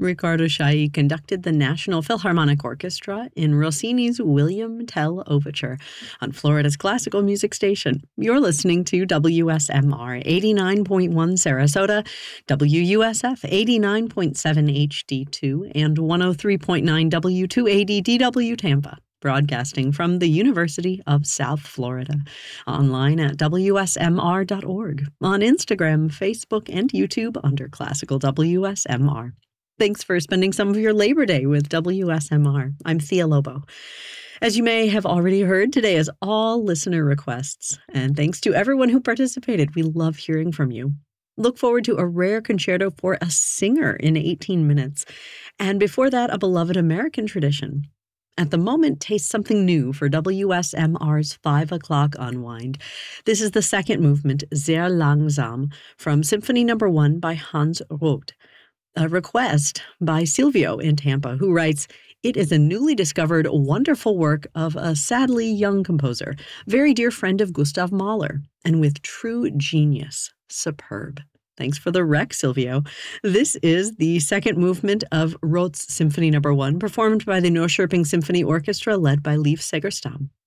Riccardo Chailly conducted the National Philharmonic Orchestra in Rossini's William Tell Overture on Florida's classical music station. You're listening to WSMR 89.1 Sarasota, WUSF 89.7 HD2, and 103.9 W280 DW Tampa. Broadcasting from the University of South Florida. Online at WSMR.org. On Instagram, Facebook, and YouTube under Classical WSMR. Thanks for spending some of your Labor Day with WSMR. I'm Thea Lobo. As you may have already heard, today is all listener requests. And thanks to everyone who participated. We love hearing from you. Look forward to a rare concerto for a singer in 18 minutes. And before that, a beloved American tradition. At the moment, taste something new for WSMR's 5 o'clock unwind. This is the second movement, Sehr langsam, from Symphony No. 1 by Hans Roth. A request by Silvio in Tampa, who writes, "It is a newly discovered wonderful work of a sadly young composer, very dear friend of Gustav Mahler, and with true genius. Superb." Thanks for the rec, Silvio. This is the second movement of Roth's Symphony No. 1, performed by the Norrköping Symphony Orchestra, led by Leif Segerstam.